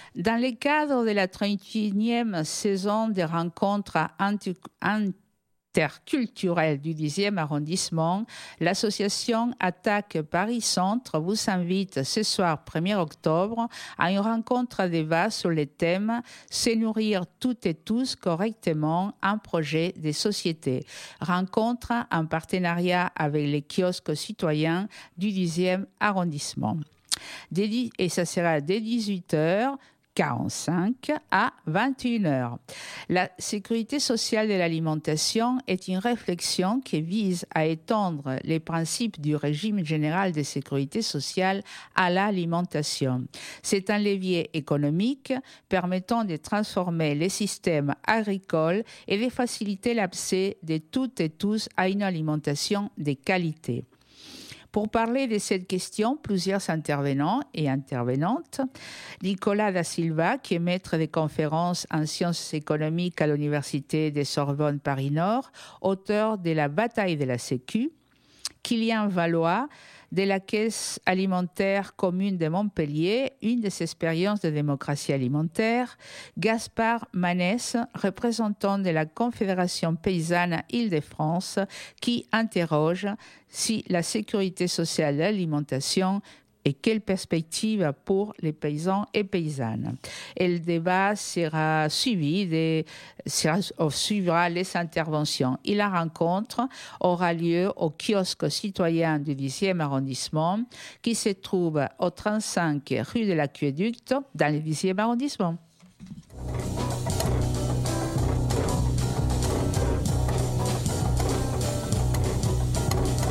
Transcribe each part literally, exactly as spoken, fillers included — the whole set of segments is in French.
Dans le cadre de la trente-et-unième saison des rencontres inter- interculturelles du dixième arrondissement, l'association Attaque Paris Centre vous invite ce soir premier octobre à une rencontre débat sur le thème « Se nourrir toutes et tous correctement, un projet de société ». Rencontre en partenariat avec les kiosques citoyens du dixième arrondissement. Et ça sera dès dix-huit heures quarante-cinq à vingt et une heures. La sécurité sociale de l'alimentation est une réflexion qui vise à étendre les principes du régime général de sécurité sociale à l'alimentation. C'est un levier économique permettant de transformer les systèmes agricoles et de faciliter l'accès de toutes et tous à une alimentation de qualité. Pour parler de cette question, plusieurs intervenants et intervenantes. Nicolas da Silva, qui est maître de conférences en sciences économiques à l'Université de Sorbonne Paris-Nord, auteur de La bataille de la Sécu. Kylian Valois, de la Caisse alimentaire commune de Montpellier, une des expériences de démocratie alimentaire. Gaspard Manès, représentant de la Confédération paysanne Île-de-France, qui interroge si la sécurité sociale de l'alimentation et quelles perspectives pour les paysans et paysannes. Et le débat sera suivi, de, sera, suivra les interventions. Et la rencontre aura lieu au kiosque citoyen du dixième arrondissement qui se trouve au trente-cinq rue de l'Aqueduc dans le dixième arrondissement.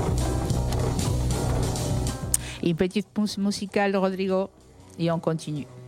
Une petite pause musicale, Rodrigo, et on continue.